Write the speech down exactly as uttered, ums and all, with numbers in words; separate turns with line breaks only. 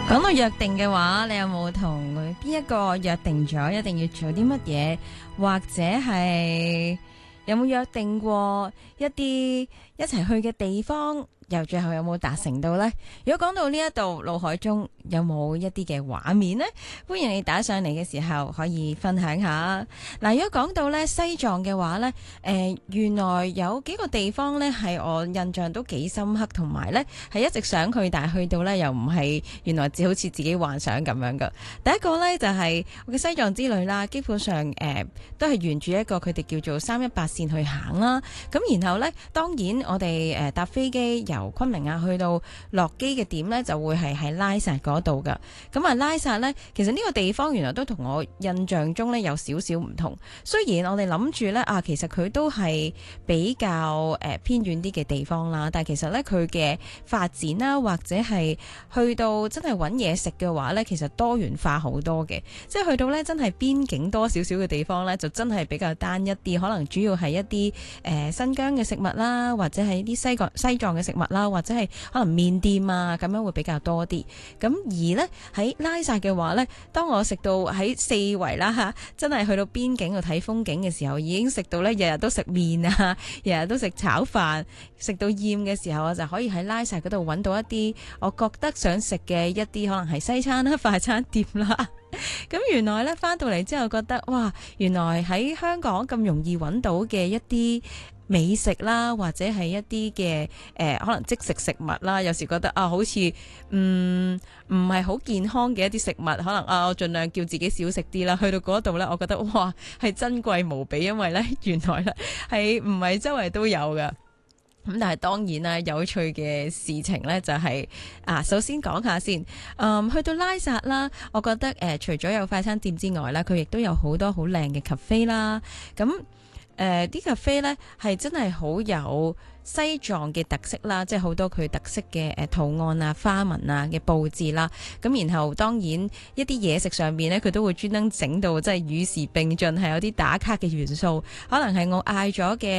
講到約定嘅話，你有冇同邊一個約定咗一定要做啲乜嘢，或者係有冇約定過一啲一齊去嘅地方？又最後有冇達成到呢？如果講到呢一度，腦海中有冇一啲嘅畫面呢？歡迎你打上嚟嘅時候可以分享下。嗱，如果講到咧西藏嘅話呢，誒、呃、原來有幾個地方呢係我印象都幾深刻，同埋呢係一直想去，但係去到呢又唔係原來只好似自己幻想咁樣噶。第一個呢就係、是、我嘅西藏之旅啦，基本上誒、呃、都係沿住一個佢哋叫做三一八線去行啦。咁然後呢，當然我哋誒搭飛機由由昆明啊去到落機嘅點呢，就會係喺拉薩嗰度噶。咁啊，拉薩呢，其實呢個地方原來都同我印象中呢有少少唔同。雖然我哋諗住呢，啊，其實佢都係比較誒、呃、偏遠啲嘅地方啦，但係其實呢，佢嘅發展啦，或者係去到真係揾嘢食嘅話呢，其實多元化好多嘅。即係去到呢，真係邊境多少少嘅地方呢，就真係比較單一啲，可能主要係一啲誒、呃、新疆嘅食物啦，或者係啲西藏西藏嘅食物啦，或者係可能麵店啊，咁樣會比較多啲。咁而呢，喺拉薩嘅話呢，當我食到喺四圍啦吓，真係去到邊境度睇風景嘅時候，已經食到呢日日都食麵啊，日日都食炒飯，食到厭嘅時候，我就可以喺拉薩嗰度揾到一啲我覺得想食嘅一啲可能係西餐啦、快餐店啦。咁原來呢，翻到嚟之後覺得哇，原來喺香港咁容易揾到嘅一啲美食啦，或者係一啲嘅誒可能即食食物啦，有時覺得啊，好似唔唔係好健康嘅一啲食物，可能啊我盡量叫自己少食啲啦。去到嗰度呢，我覺得哇係珍貴無比，因為呢原來呢係唔係周圍都有噶。咁但係當然啦，有趣嘅事情呢就係、是、啊，首先講下先，嗯，去到拉薩啦，我覺得誒、呃、除咗有快餐店之外啦，佢亦都有好多好靚嘅 cafe 啦，咁誒啲 cafe 呢係真係好有西藏嘅特色啦，即係好多佢特色嘅誒圖案啊、花紋啊嘅佈置啦，咁然後當然一啲嘢食上面呢，佢都會專登整到即係與時並進，係有啲打卡嘅元素，可能係我嗌咗嘅